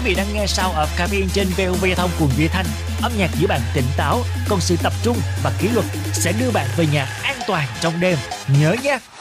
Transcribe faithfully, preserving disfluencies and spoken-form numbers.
vị đang nghe Sound of Caffeine trên vê o vê Thông cùng Duy Thanh. Âm nhạc giữ bạn tỉnh táo, còn sự tập trung và kỷ luật sẽ đưa bạn về nhà an toàn trong đêm. Nhớ nhé.